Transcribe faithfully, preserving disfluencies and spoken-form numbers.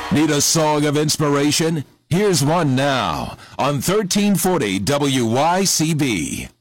Need a song of inspiration? Here's one now on thirteen forty W Y C B.